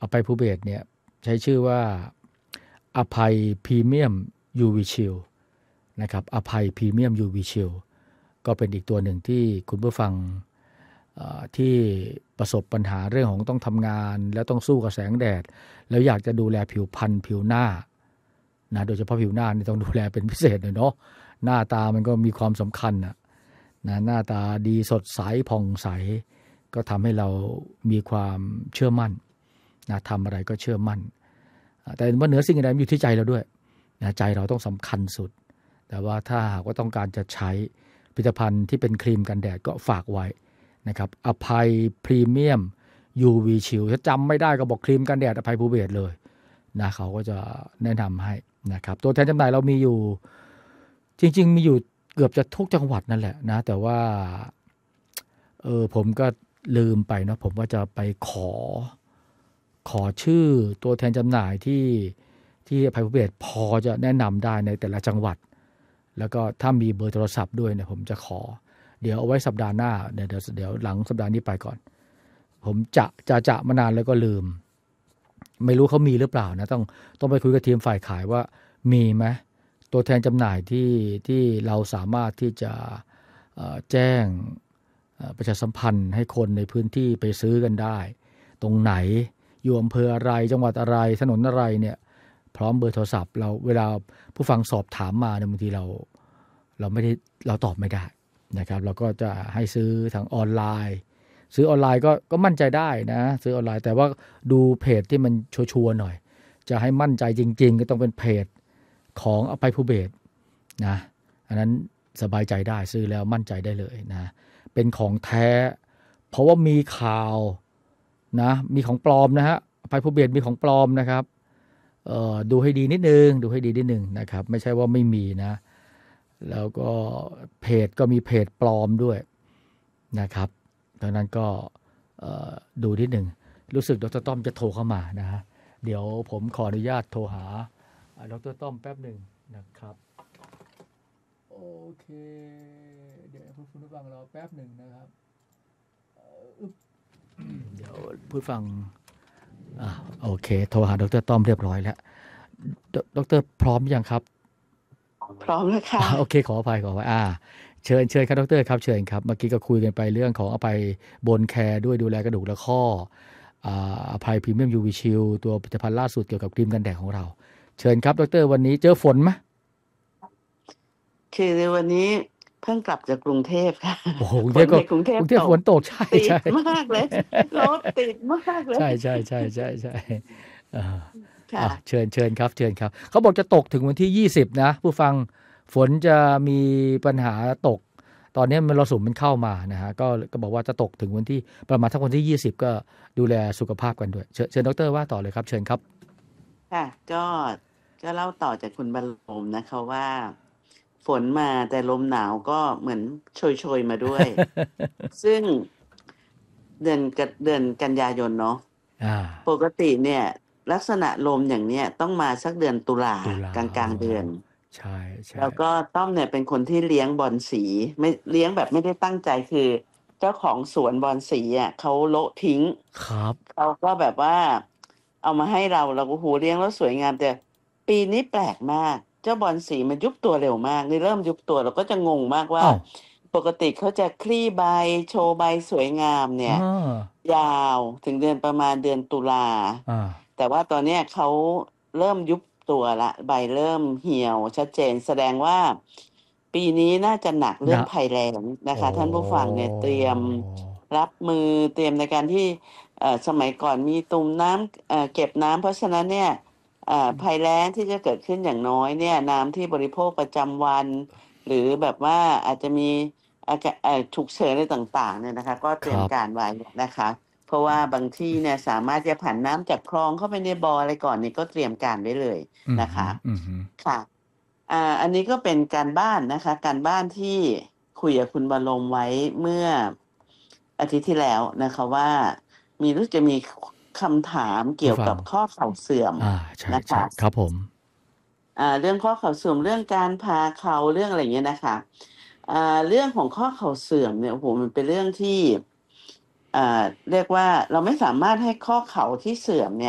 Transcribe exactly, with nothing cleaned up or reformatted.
อภัยภูเบศรเนี่ยใช้ชื่อว่าอภัยพรีเมียม ยู วี Shield นะครับอภัยพรีเมียม ยู วี Shield ก็เป็นอีกตัวหนึ่งที่คุณผู้ฟังที่ประสบปัญหาเรื่องของต้องทำงานแล้วต้องสู้กับแสงแดดแล้วอยากจะดูแลผิวพรรณผิวหน้านะโดยเฉพาะผิวหน้านี่ต้องดูแลเป็นพิเศษเลยเนาะหน้าตามันก็มีความสำคัญนะนะหน้าตาดีสดใสผ่องใสก็ทำให้เรามีความเชื่อมั่นนะทำอะไรก็เชื่อมั่นแต่ว่าเหนือสิ่งใดมันอยู่ที่ใจเราด้วยนะใจเราต้องสำคัญสุดแต่ว่าถ้าหากว่าต้องการจะใช้ผลิตภัณฑ์ที่เป็นครีมกันแดดก็ฝากไว้นะครับอภัยพรีเมียม ยู วี Shield ถ้าจำไม่ได้ก็บอกครีมกันแดดอภัยภูเบศรเลยนะเขาก็จะแนะนำให้นะครับตัวแทนจำหน่ายเรามีอยู่จริงๆมีอยู่เกือบจะทุกจังหวัดนั่นแหละนะแต่ว่าเออผมก็ลืมไปเนาะผมว่าจะไปขอขอชื่อตัวแทนจำหน่ายที่ที่อภัยภูเบศรพอจะแนะนำได้ในแต่ละจังหวัดแล้วก็ถ้ามีเบอร์โทรศัพท์ด้วยเนี่ยผมจะขอเดี๋ยวเอาไว้สัปดาห์หน้าเดี๋ยวเดี๋ยวหลังสัปดาห์นี้ไปก่อนผมจะจะจะมานานแล้วก็ลืมไม่รู้เขามีหรือเปล่านะต้องต้องไปคุยกับทีมฝ่ายขายว่ามีไหมตัวแทนจำหน่ายที่ที่เราสามารถที่จะแจ้งประชาสัมพันธ์ให้คนในพื้นที่ไปซื้อกันได้ตรงไหนอยู่อำเภออะไรจังหวัดอะไรถนนอะไรเนี่ยพร้อมเบอร์โทรศัพท์เราเวลาผู้ฟังสอบถามมาเนี่ยบางทีเราเราไม่ได้เราตอบไม่ได้นะครับเราก็จะให้ซื้อทางออนไลน์ซื้อออนไลน์ก็ก็มั่นใจได้นะซื้อออนไลน์แต่ว่าดูเพจที่มันชัวร์ๆหน่อยจะให้มั่นใจจริงๆก็ต้องเป็นเพจของอภัยภูเบศรนะอันนั้นสบายใจได้ซื้อแล้วมั่นใจได้เลยนะเป็นของแท้เพราะว่ามีข่าวนะมีของปลอมนะฮะอภัยภูเบศรมีของปลอมนะครับเอ่อดูให้ดีนิดนึงดูให้ดีนิดนึงนะครับไม่ใช่ว่าไม่มีนะแล้วก็เพจก็มีเพจปลอมด้วยนะครับดังนั้นก็ดูนิดหนึ่งรู้สึกดร.ต้อมจะโทรเข้ามานะฮะเดี๋ยวผมขออนุญาตโทรหาดร.ต้อมแป๊บหนึ่งนะครับโอเคเดี๋ยวผู้ฟังรอแป๊บหนึ่งนะครับเดี๋ยวผู้ฟังอ่าโอเคโทรหาดร.ต้อมเรียบร้อยแล้วดร.พร้อมยังครับพร้อมแล้วค่ะโอเคขออภัยขออภัยอ่าเชิญเชิญครับดร.ครับเชิญครับเมื่อกี้ก็คุยกันไปเรื่องของอภัยโบนแคร์ด้วยดูแลกระดูกและข้ออ่าอภัยพรีเมียม ยู วี Shield ตัวผลิตภัณฑ์ล่าสุดเกี่ยวกับครีมกันแดดของเราเชิญครับดร.วันนี้เจอฝนไหมคือวันนี้เพิ่งกลับจากกรุงเทพค่ะโอ้โหกรุงเทพก็กรุงเทพฝนตกใช่ใช่ติดมากเลยรถติดมากเลยใช่ใช่ใช่ใช่ใช่อ่าเชิญเชิญครับเชิญครับเขาบอกจะตกถึงวันที่ยี่สิบนะผู้ฟังฝนจะมีปัญหาตกตอนนี้มรสุมมันเข้ามานะฮะก็ก็บอกว่าจะตกถึงวันที่ประมาณทั้งวันที่ยี่สิบก็ดูแลสุขภาพกันด้วยเชิญเชิญดร.ว่าต่อเลยครับเชิญครับค่ะก็ก็เล่าต่อจากคุณบรรลมนะคะว่าฝนมาแต่ลมหนาวก็เหมือนโชยๆมาด้วย ซึ่งเดือนเดือนกันยายนเนาะปกติเนี่ยลักษณะลมอย่างเนี้ยต้องมาสักเดือนตุลากลางๆเดือนใช่ๆแล้วก็ต้อมเนี่ยเป็นคนที่เลี้ยงบอนสีไม่เลี้ยงแบบไม่ได้ตั้งใจคือเจ้าของสวนบอนสีอ่ะเขาโละทิ้งครับเขาก็แบบว่าเอามาให้เราเราก็หูเลี้ยงแล้วสวยงามแต่ปีนี้แปลกมากเจ้าบอนสีมันยุบตัวเร็วมากนี่เริ่มยุบตัวเราก็จะงงมากว่าปกติเขาจะคลี่ใบโชว์ใบสวยงามเนี่ยยาวถึงเดือนประมาณเดือนตุลาแต่ว่าตอนนี้เขาเริ่มยุบตัวละใบเริ่มเหี่ยวชัดเจนแสดงว่าปีนี้น่าจะหนักเรื่องภัยแล้งนะคะท่านผู้ฟังเนี่ยเตรียมรับมือเตรียมในการที่สมัยก่อนมีตุ่มน้ำเก็บน้ำเพราะฉะนั้นเนี่ยภัยแล้งที่จะเกิดขึ้นอย่างน้อยเนี่ยน้ำที่บริโภคประจำวันหรือแบบว่าอาจจะมีฉุกเฉินอะไรต่างๆเนี่ยนะคะก็เตรียมการไว้นะคะเพราะว่าบางที่เนี่ยสามารถจะผันน้ำจากคลองเข้าไปในบ่ออะไรก่อนนี่ก็เตรียมการไว้เลยนะคะค่ะอ่าอันนี้ก็เป็นการบ้านนะคะการบ้านที่คุยกับคุณบรมไว้เมื่ออาทิตย์ที่แล้วนะคะว่ามีรู้จะมีคำถามเกี่ยวกับข้อเข่าเสื่อมนะคะครับผมอ่าเรื่องข้อเข่าเสื่อมเรื่องการพาเข่าเรื่องอะไรอย่างเงี้ยนะคะอ่าเรื่องของข้อเข่าเสื่อมเนี่ยโอ้โหมันเป็นเรื่องที่อ่าเรียกว่าเราไม่สามารถให้ข้อเข่าที่เสื่อมเนี่ย